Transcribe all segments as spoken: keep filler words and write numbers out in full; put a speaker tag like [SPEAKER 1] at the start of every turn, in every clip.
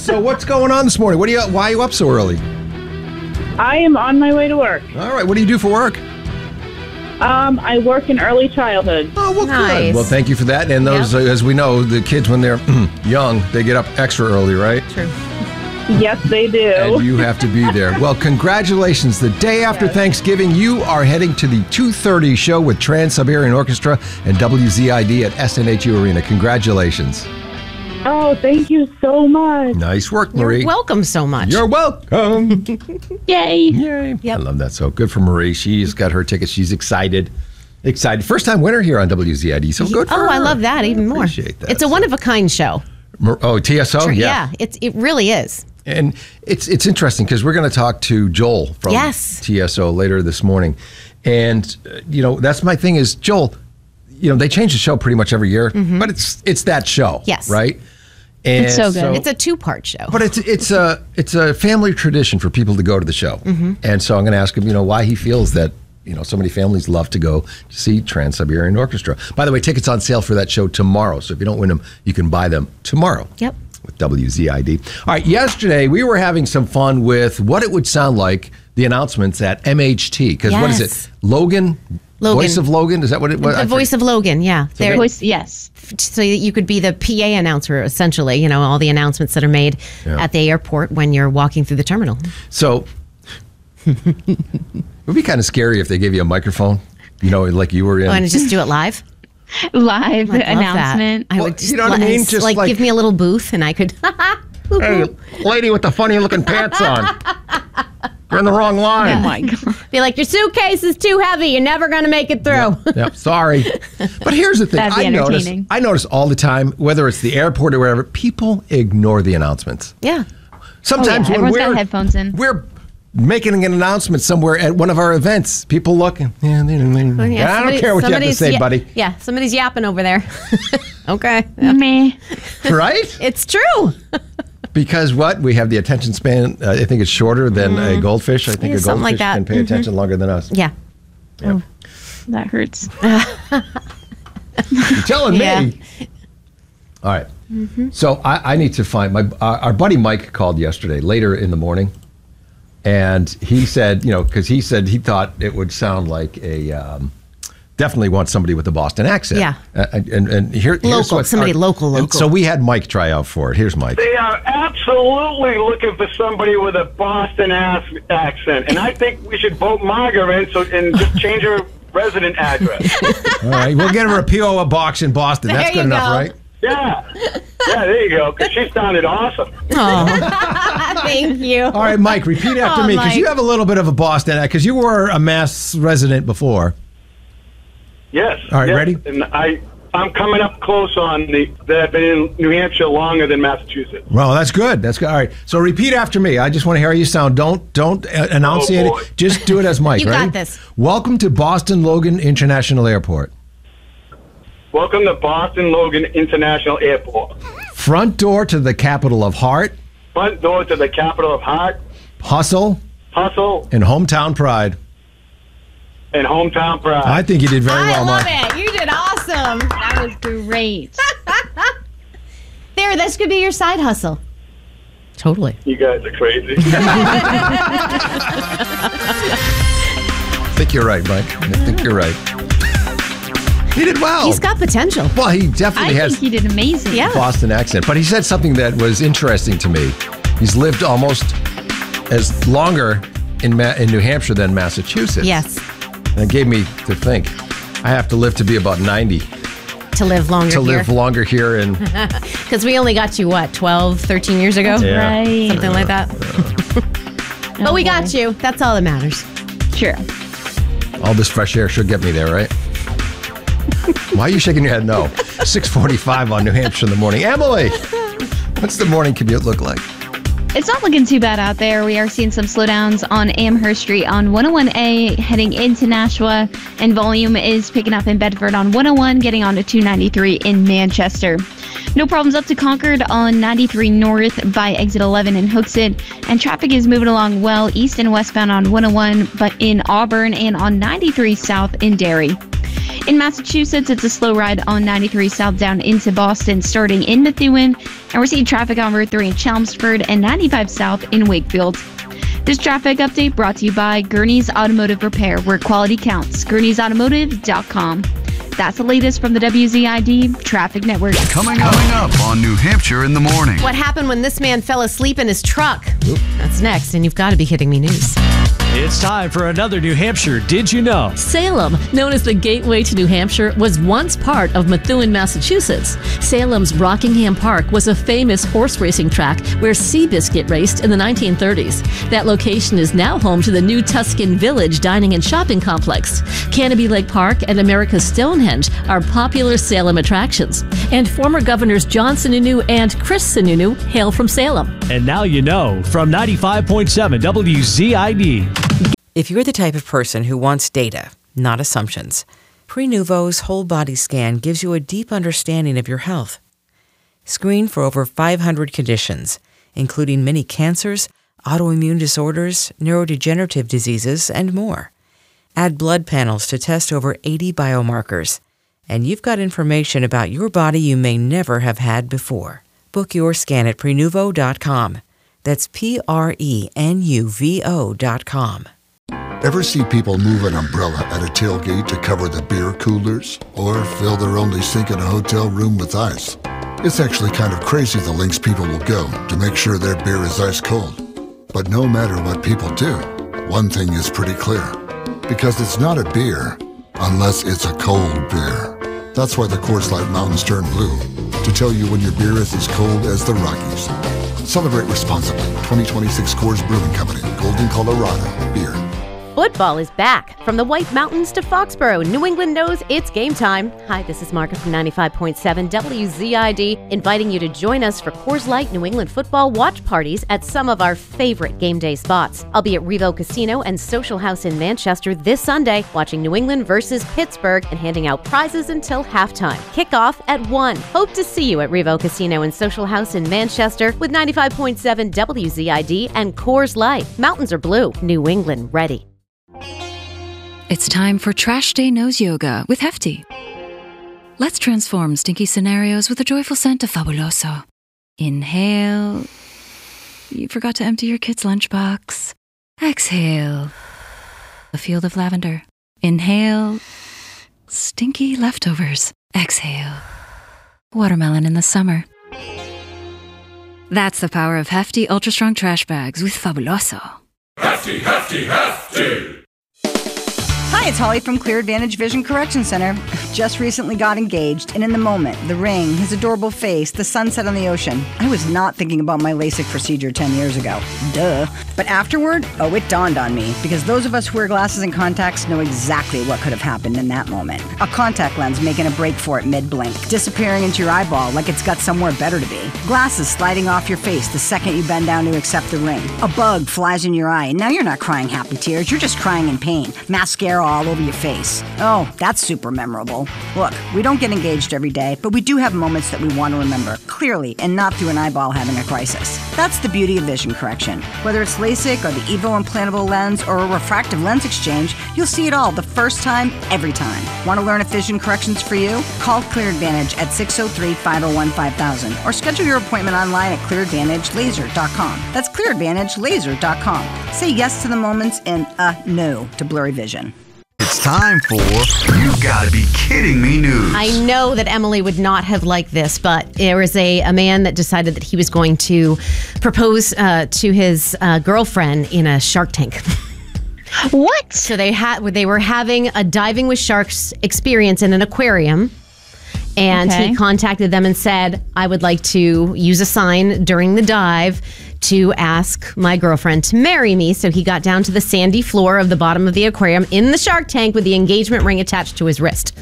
[SPEAKER 1] So what's going on this morning? What do you? Why are you up so early?
[SPEAKER 2] I am on my way to work.
[SPEAKER 1] All right. What do you do for work?
[SPEAKER 2] Um, I work in early childhood.
[SPEAKER 1] Oh, well,
[SPEAKER 3] Nice.
[SPEAKER 1] good. Well, thank you for that. And those,
[SPEAKER 3] Yep.
[SPEAKER 1] uh, as we know, the kids, when they're young, they get up extra early, right?
[SPEAKER 3] True.
[SPEAKER 2] Yes, they do.
[SPEAKER 1] And you have to be there. Well, congratulations. The day after
[SPEAKER 2] Yes.
[SPEAKER 1] Thanksgiving, you are heading to the two thirty show with Trans-Siberian Orchestra and W Z I D at S N H U Arena. Congratulations.
[SPEAKER 2] Oh, thank you so much.
[SPEAKER 1] Nice work, Marie.
[SPEAKER 3] You're welcome so much.
[SPEAKER 1] You're welcome.
[SPEAKER 2] Yay.
[SPEAKER 1] Yay.
[SPEAKER 3] Yep.
[SPEAKER 1] I love that. So good for Marie. She's got her tickets. She's excited. Excited. First time winner here on W Z I D. So good for
[SPEAKER 3] Oh,
[SPEAKER 1] her.
[SPEAKER 3] I love that even more.
[SPEAKER 1] Appreciate that.
[SPEAKER 3] It's a one-of-a-kind show.
[SPEAKER 1] Mar- Oh, T S O?
[SPEAKER 3] Yeah, it's it really is.
[SPEAKER 1] And it's it's interesting because we're going to talk to Joel from
[SPEAKER 3] Yes.
[SPEAKER 1] T S O later this morning. And, uh, you know, that's my thing is, Joel, you know, they change the show pretty much every year, but it's it's that show.
[SPEAKER 3] Yes.
[SPEAKER 1] Right? And
[SPEAKER 4] It's so good.
[SPEAKER 3] It's a two-part show.
[SPEAKER 1] But it's it's a it's a family tradition for people to go to the show, and so I'm going to ask him, you know, why he feels that you know so many families love to go to see Trans-Siberian Orchestra. By the way, tickets on sale for that show tomorrow. So if you don't win them, you can buy them tomorrow.
[SPEAKER 3] Yep.
[SPEAKER 1] With W Z I D. All right, yesterday we were having some fun with what it would sound like the announcements at M H T because what is
[SPEAKER 3] Yes.
[SPEAKER 1] it? Logan.
[SPEAKER 3] Logan.
[SPEAKER 1] Voice of Logan. Is that what it was?
[SPEAKER 3] The voice of Logan, yeah. There-
[SPEAKER 4] Voice, yes.
[SPEAKER 3] so that you could be the P A announcer, essentially, you know, all the announcements that are made
[SPEAKER 1] Yeah.
[SPEAKER 3] at the airport when you're walking through the terminal.
[SPEAKER 1] So it would be kind of scary if they gave you a microphone, you know, like you were in.
[SPEAKER 3] Oh, and just do it live?
[SPEAKER 4] Live
[SPEAKER 3] I'd love
[SPEAKER 4] announcement.
[SPEAKER 3] That. I
[SPEAKER 1] Well,
[SPEAKER 3] would just,
[SPEAKER 1] you know what I
[SPEAKER 3] let-
[SPEAKER 1] mean? Just
[SPEAKER 3] like,
[SPEAKER 1] like-
[SPEAKER 3] give me a little booth and I could,
[SPEAKER 1] Hey, lady with the funny looking pants on. You're in the wrong line.
[SPEAKER 4] Oh my God.
[SPEAKER 3] be like, your suitcase is too heavy. You're never going to make it through.
[SPEAKER 1] Yep, sorry. But here's the thing.
[SPEAKER 4] That'd be
[SPEAKER 1] I notice,
[SPEAKER 4] entertaining.
[SPEAKER 1] I notice all the time, whether it's the airport or wherever, people ignore the announcements.
[SPEAKER 3] Yeah.
[SPEAKER 1] Sometimes
[SPEAKER 4] Oh, yeah,
[SPEAKER 1] when
[SPEAKER 4] everyone's
[SPEAKER 1] we're
[SPEAKER 4] got headphones in.
[SPEAKER 1] we're making an announcement somewhere at one of our events, people look. Yeah, they, they,
[SPEAKER 3] Well,
[SPEAKER 1] I don't
[SPEAKER 3] somebody-
[SPEAKER 1] care what you have to
[SPEAKER 3] somebody's
[SPEAKER 1] say,
[SPEAKER 3] ya-
[SPEAKER 1] buddy.
[SPEAKER 3] Yeah, somebody's yapping over there. Okay. Yeah.
[SPEAKER 4] Me.
[SPEAKER 1] Right?
[SPEAKER 3] It's true.
[SPEAKER 1] Because what? We have the attention span, uh, I think it's shorter than a goldfish. I think
[SPEAKER 3] Yeah,
[SPEAKER 1] a
[SPEAKER 3] something
[SPEAKER 1] goldfish
[SPEAKER 3] like that.
[SPEAKER 1] can pay attention longer than us.
[SPEAKER 3] Yeah.
[SPEAKER 1] Yep.
[SPEAKER 4] That hurts.
[SPEAKER 1] You're telling
[SPEAKER 3] Yeah.
[SPEAKER 1] me. All right. So I, I need to find my uh, our buddy Mike called yesterday later in the morning, and he said, you know, because he said he thought it would sound like a um, definitely want somebody with a Boston accent.
[SPEAKER 3] Yeah.
[SPEAKER 1] Uh, and and here, here's
[SPEAKER 3] Local,
[SPEAKER 1] what
[SPEAKER 3] somebody
[SPEAKER 1] our-
[SPEAKER 3] local,
[SPEAKER 1] and
[SPEAKER 3] local.
[SPEAKER 1] So we had Mike try out for it. Here's Mike.
[SPEAKER 5] They are absolutely looking for somebody with a Boston ass accent, and I think we should vote Margaret in so and just change her resident address.
[SPEAKER 1] All right, we'll get her a P O box in Boston. That's
[SPEAKER 3] There
[SPEAKER 1] good
[SPEAKER 3] you
[SPEAKER 1] enough,
[SPEAKER 3] go.
[SPEAKER 1] right?
[SPEAKER 5] Yeah, yeah, there you go. Because she sounded awesome.
[SPEAKER 3] Oh, thank you.
[SPEAKER 1] All right, Mike, repeat after
[SPEAKER 3] Oh,
[SPEAKER 1] me because
[SPEAKER 3] Mike.
[SPEAKER 1] you have a little bit of a Boston because you were a Mass resident before.
[SPEAKER 5] Yes.
[SPEAKER 1] All right,
[SPEAKER 5] yes.
[SPEAKER 1] ready?
[SPEAKER 5] And I, I'm coming up close on the. That I've been in New Hampshire longer than Massachusetts.
[SPEAKER 1] Well, that's good. That's good. All right. So repeat after me. I just want to hear how you sound. Don't don't uh, enunciate
[SPEAKER 5] Oh, boy.
[SPEAKER 1] it. Just do it as Mike.
[SPEAKER 3] You got
[SPEAKER 1] ready?
[SPEAKER 3] this.
[SPEAKER 1] Welcome to Boston Logan International Airport.
[SPEAKER 5] Welcome to Boston Logan International Airport.
[SPEAKER 1] Front door to the capital of heart,
[SPEAKER 5] Front door to the capital of heart,
[SPEAKER 1] hustle,
[SPEAKER 5] hustle,
[SPEAKER 1] and hometown pride.
[SPEAKER 5] and hometown pride.
[SPEAKER 1] I think you did very
[SPEAKER 3] I
[SPEAKER 1] well,
[SPEAKER 3] love
[SPEAKER 1] Mike.
[SPEAKER 3] it. You did awesome.
[SPEAKER 4] That was great.
[SPEAKER 3] There, this could be your side hustle. Totally.
[SPEAKER 5] You guys are crazy.
[SPEAKER 1] I think you're right, Mike. I think you're right. He did well.
[SPEAKER 3] He's got potential.
[SPEAKER 1] well, he
[SPEAKER 4] I
[SPEAKER 1] definitely
[SPEAKER 4] think
[SPEAKER 1] has
[SPEAKER 4] he did amazing.
[SPEAKER 3] Yeah.
[SPEAKER 1] Boston accent. But he said something that was interesting to me. He's lived almost as longer in Ma- in New Hampshire than Massachusetts.
[SPEAKER 3] Yes.
[SPEAKER 1] And it gave me to think. I have to live to be about ninety
[SPEAKER 3] To live longer
[SPEAKER 1] to
[SPEAKER 3] here.
[SPEAKER 1] live longer here and
[SPEAKER 3] Because we only got you, what, twelve, thirteen years ago?
[SPEAKER 1] Yeah.
[SPEAKER 4] Right.
[SPEAKER 3] Something like that. But we got you. That's all that matters.
[SPEAKER 4] Sure.
[SPEAKER 1] all this fresh air should get me there, right? Why are you shaking your head no? six forty-five on New Hampshire in the morning. Emily, what's the morning commute look like?
[SPEAKER 4] It's not looking too bad out there. We are seeing some slowdowns on Amherst Street on one oh one A heading into Nashua, and volume is picking up in Bedford on one oh one, getting on to two ninety-three in Manchester. No problems up to Concord on ninety-three North by exit eleven in Hooksett, and traffic is moving along well east and westbound on one oh one, but in Auburn and on ninety-three South in Derry. In Massachusetts, it's a slow ride on ninety-three south down into Boston, starting in Methuen. And we're seeing traffic on Route three in Chelmsford and ninety-five south in Wakefield. This traffic update brought to you by Gurney's Automotive Repair, where quality counts. Gurney's Automotive dot com. That's the latest from the W Z I D Traffic Network.
[SPEAKER 6] Coming, coming up on New Hampshire in the Morning.
[SPEAKER 7] What happened when this man fell asleep in his truck? Oop. That's next, and you've got to be kidding me news.
[SPEAKER 8] It's time for another New Hampshire Did You Know?
[SPEAKER 9] Salem, known as the gateway to New Hampshire, was once part of Methuen, Massachusetts. Salem's Rockingham Park was a famous horse racing track where Seabiscuit raced in the nineteen thirties. That location is now home to the new Tuscan Village dining and shopping complex. Canopy Lake Park and America's Stonehenge are popular Salem attractions. And former governors John Sununu and Chris Sununu hail from Salem.
[SPEAKER 8] And now you know from ninety-five point seven W Z I D.
[SPEAKER 10] If you're the type of person who wants data, not assumptions, Prenuvo's whole body scan gives you a deep understanding of your health. Screen for over five hundred conditions, including many cancers, autoimmune disorders, neurodegenerative diseases, and more. Add blood panels to test over eighty biomarkers, and you've got information about your body you may never have had before. Book your scan at Prenuvo dot com. That's P R E N U V O dot com.
[SPEAKER 11] Ever see people move an umbrella at a tailgate to cover the beer coolers? Or fill their only sink in a hotel room with ice? It's actually kind of crazy the lengths people will go to make sure their beer is ice cold. But no matter what people do, one thing is pretty clear. Because it's not a beer unless it's a cold beer. That's why the Coors Light Mountains turn blue, to tell you when your beer is as cold as the Rockies. Celebrate responsibly. twenty twenty-six Coors Brewing Company, Golden, Colorado. Beer.
[SPEAKER 7] Football is back. From the White Mountains to Foxborough, New England knows it's game time. Hi, this is Margaret from ninety-five point seven W Z I D, inviting you to join us for Coors Light New England football watch parties at some of our favorite game day spots. I'll be at Revo Casino and Social House in Manchester this Sunday, watching New England versus Pittsburgh and handing out prizes until halftime. Kickoff at one. Hope to see you at Revo Casino and Social House in Manchester with ninety-five point seven W Z I D and Coors Light. Mountains are blue. New England ready.
[SPEAKER 12] It's time for Trash Day Nose Yoga with Hefty. Let's transform stinky scenarios with a joyful scent of Fabuloso. Inhale. You forgot to empty your kid's lunchbox. Exhale. A field of lavender. Inhale. Stinky leftovers. Exhale. Watermelon in the summer. That's the power of Hefty Ultra Strong Trash Bags with Fabuloso.
[SPEAKER 13] Hefty, hefty, hefty!
[SPEAKER 14] Hi, it's Holly from Clear Advantage Vision Correction Center. Just recently got engaged, and in the moment, the ring, his adorable face, the sunset on the ocean, I was not thinking about my LASIK procedure ten years ago. Duh. But afterward, oh, it dawned on me, because those of us who wear glasses and contacts know exactly what could have happened in that moment. A contact lens making a break for it mid-blink, disappearing into your eyeball like it's got somewhere better to be. Glasses sliding off your face the second you bend down to accept the ring. A bug flies in your eye, and now you're not crying happy tears, you're just crying in pain. Mascara all over your face. Oh, that's super memorable. Look, we don't get engaged every day, but we do have moments that we want to remember, clearly, and not through an eyeball having a crisis. That's the beauty of vision correction. Whether it's LASIK or the EVO implantable lens or a refractive lens exchange, you'll see it all the first time, every time. Want to learn if vision correction's for you? Call Clear Advantage at six oh three, five oh one, five thousand or schedule your appointment online at clear advantage laser dot com. That's clear advantage laser dot com. Say yes to the moments and uh, no to blurry vision.
[SPEAKER 6] It's time for You Gotta Be Kidding Me news.
[SPEAKER 7] I know that Emily would not have liked this, but there was a, a man that decided that he was going to propose uh, to his uh, girlfriend in a Shark Tank.
[SPEAKER 4] What?
[SPEAKER 7] So they had they were having a diving with sharks experience in an aquarium. And
[SPEAKER 4] Okay.
[SPEAKER 7] he contacted them and said, I would like to use a sign during the dive to ask my girlfriend to marry me. So he got down to the sandy floor of the bottom of the aquarium in the shark tank with the engagement ring attached to his wrist.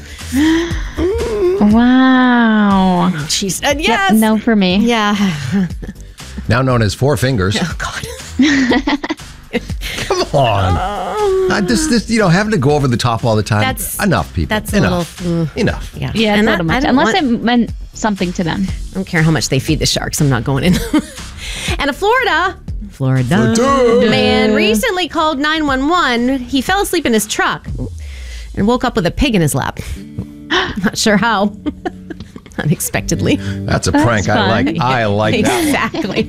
[SPEAKER 4] Wow.
[SPEAKER 7] She said
[SPEAKER 4] Yep,
[SPEAKER 7] yes.
[SPEAKER 4] no for me.
[SPEAKER 7] Yeah.
[SPEAKER 1] Now known as Four Fingers.
[SPEAKER 7] Oh, God.
[SPEAKER 1] Come on. Uh, this, this, you know, having to go over the top all the time.
[SPEAKER 7] That's-
[SPEAKER 1] enough, people.
[SPEAKER 7] that's a
[SPEAKER 1] enough.
[SPEAKER 7] little, mm.
[SPEAKER 1] Enough.
[SPEAKER 7] Yeah,
[SPEAKER 4] Yeah, it's
[SPEAKER 7] And
[SPEAKER 4] a
[SPEAKER 7] that-
[SPEAKER 4] little
[SPEAKER 7] I
[SPEAKER 4] much.
[SPEAKER 7] don't
[SPEAKER 4] Unless
[SPEAKER 7] want-
[SPEAKER 4] it meant something to them.
[SPEAKER 7] I don't care how much they feed the sharks. I'm not going in. And a Florida, Florida,
[SPEAKER 1] Florida.
[SPEAKER 7] man recently called nine one one. He fell asleep in his truck and woke up with a pig in his lap. Not sure how. Unexpectedly.
[SPEAKER 1] That's a prank I like. I like that one.
[SPEAKER 7] Exactly.